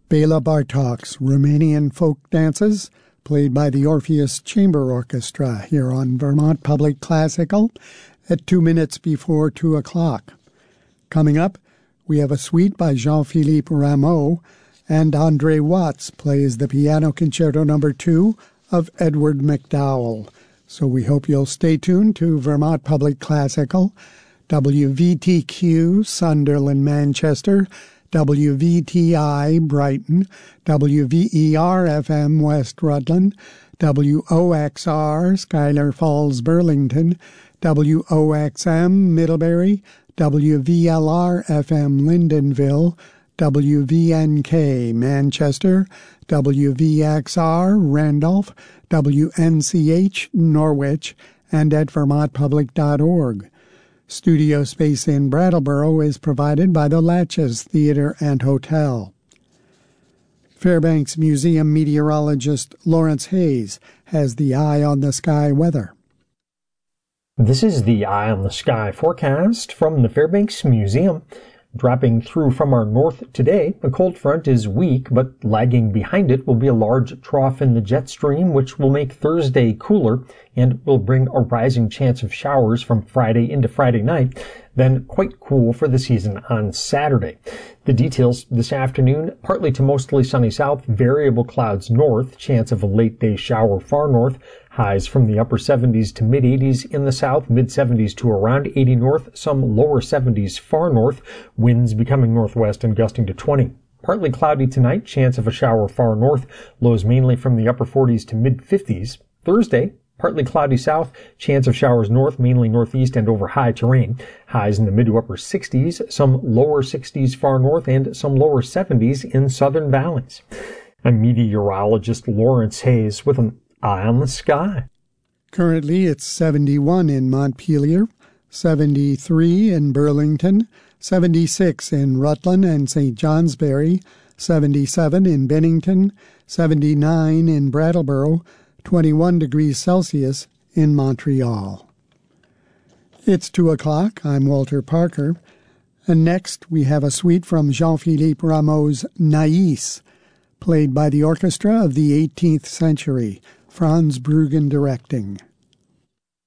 Bela Bartok's Romanian folk dances, played by the Orpheus Chamber Orchestra here on Vermont Public Classical at 2 minutes before 2 o'clock. Coming up, we have a suite by Jean-Philippe Rameau, and Andre Watts plays the Piano Concerto No. 2 of Edward MacDowell. So we hope you'll stay tuned to Vermont Public Classical, WVTQ, Sunderland, Manchester, WVTI, Brighton, WVER-FM, West Rutland, WOXR, Schuyler Falls, Burlington, WOXM, Middlebury, WVLR-FM, Lyndonville, WVNK, Manchester, WVXR, Randolph, WNCH, Norwich, and at vermontpublic.org. Studio space in Brattleboro is provided by the Latches Theater and Hotel. Fairbanks Museum meteorologist Lawrence Hayes has the Eye on the Sky weather. This is the Eye on the Sky forecast from the Fairbanks Museum. Dropping through from our north today, the cold front is weak, but lagging behind it will be a large trough in the jet stream, which will make Thursday cooler and will bring a rising chance of showers from Friday into Friday night, then quite cool for the season on Saturday. The details this afternoon: partly to mostly sunny south, variable clouds north, chance of a late day shower far north, highs from the upper 70s to mid 80s in the south, mid 70s to around 80 north, some lower 70s far north, winds becoming northwest and gusting to 20. Partly cloudy tonight, chance of a shower far north, lows mainly from the upper 40s to mid 50s. Thursday, partly cloudy south, chance of showers north, mainly northeast and over high terrain. Highs in the mid to upper 60s, some lower 60s far north, and some lower 70s in southern valleys. I'm meteorologist Lawrence Hayes with an Eye on the Sky. Currently, it's 71 in Montpelier, 73 in Burlington, 76 in Rutland and St. Johnsbury, 77 in Bennington, 79 in Brattleboro, 21 degrees Celsius in Montreal. It's 2 o'clock. I'm Walter Parker. And next, we have a suite from Jean-Philippe Rameau's Naïs, played by the orchestra of the 18th century, Franz Bruggen directing.